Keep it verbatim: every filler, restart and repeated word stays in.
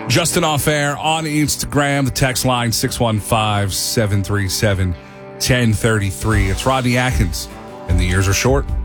Justin Off Air on Instagram. The text line six one five, seven three seven, one zero three three. It's Rodney Atkins, and the years are short.